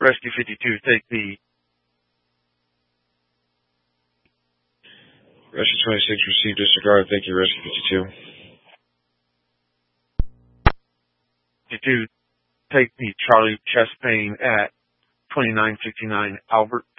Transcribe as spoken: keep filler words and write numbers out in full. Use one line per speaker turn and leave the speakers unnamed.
Rescue fifty-two, take the...
Rescue twenty-six, received disregard. Thank you, Rescue fifty-two.
fifty-two, take the Charlie chest pain at twenty-nine fifty-nine Albert.